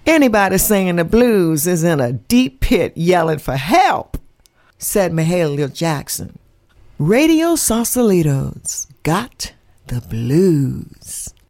Anybody singing the blues is in a deep pit yelling for help, said Mahalia Jackson. Radio Sausalitos got the blues.